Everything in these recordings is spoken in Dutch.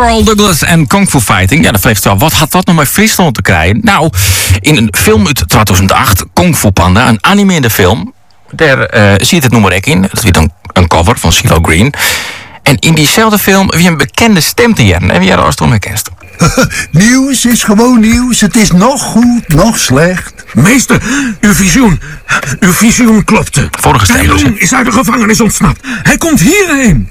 Carl Douglas en Kung Fu Fighting. Ja, dan vreest u wel, wat had dat nou met Friesland te krijgen? Nou, in een film uit 2008, Kung Fu Panda, een animeerde film. Daar ziet het nummer ook in. Dat is een cover van CeeLo Green. En in diezelfde film wie een bekende stem te jaren. En wie er als toen herkent. Nieuws is gewoon nieuws. Het is nog goed, nog slecht. Meester, uw visioen klopte. Vorige stem dus. Tailong is uit de gevangenis ontsnapt. Hij komt hierheen.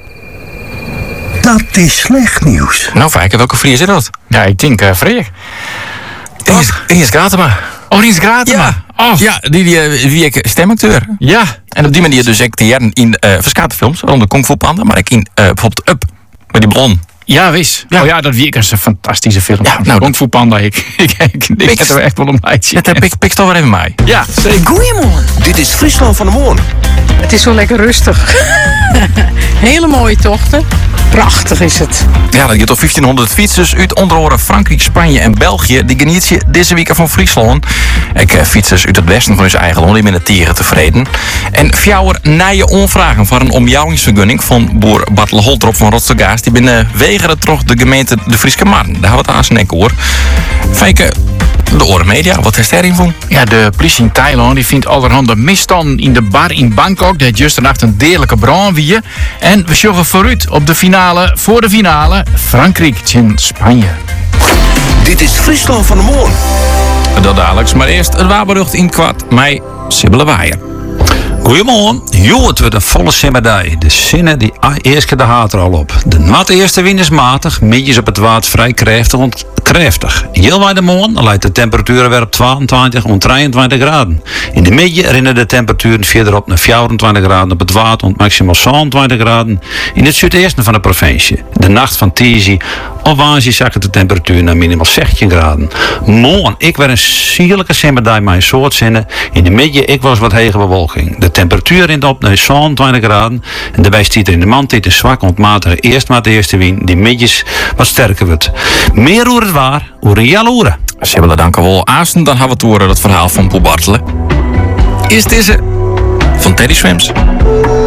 Dat is slecht nieuws. Nou, Fijke, welke Fries is dat? Ja, ik denk Freek. Ries Gratema. Oh, Ries Gratema. Ja, ja wie ik stemacteur. Ja. En op die manier dus ik te jaren in verschillende films, waaronder Kung Fu Panda, maar ik in bijvoorbeeld Up, met die ballon. Ja, wis. Ja. Oh ja, dat is een fantastische film. Ja, nou, Kung Fu Panda, ik heb er echt wel een meidje. Dat heb ik toch weer even mee. Ja, zeker. Goeiemorgen. Dit is Friesland van de Moon. Het is wel lekker rustig. Hele mooie tochten. Prachtig is het. Ja, dat je tot 1500 fietsers uit onder andere Frankrijk, Spanje en België. Die geniet je deze week van Friesland. Ik fietsers uit het westen van hun eigen land, die met de tieren tevreden. En fjouwer nije onvragen voor een omjouwingsvergunning van boer Bartel Holtrop van Rotstergaas. Die binnen wegeren toch de gemeente de Frieske Marn. Daar hebben we het aan zijn nek hoor. Fijke, de Oren Media, wat is daarin van? Ja, de politie in Thailand die vindt allerhande misstanden in de bar in Bangkok. Dat juist nacht een deerlijke brand wie. En we zorgen vooruit op de finale, voor de finale, Frankrijk tegen Spanje. Dit is Friesland van de Moon. Dat dadelijk, maar eerst het waarberucht in kwart mei, Sibylle Waaier. Goedemorgen. Jo, het wordt een volle simmerdij. De zinnen die eerst keer de haat er al op. De natte eerste wind is matig, midjes op het water vrij krachtig. Heel bij de morgen leidt de temperatuur weer op 22 en 23 graden. In de midden rennen de temperaturen verderop naar 24 graden op het water en maximaal 27 graden in het zuidoosten van de provincie. De nacht van Tizi of Waanzie zakken de temperatuur naar minimaal 16 graden. Morgen, ik weer een sierlijke simmerdij met een soort zinnen. In de midden, ik was wat hege bewolking. De temperatuur rint op naar 27 graden. En daarbij stiet er in de mand een zwak ontmatige eerst maar de eerste wind. Die midjes wat sterker wordt. Meer hoe het waar, hoe een jaloeren. Sibylle, dank u wel. Aasten, dan hebben we het horen het verhaal van Poe Bartelen. Eerst deze van Teddy Swims.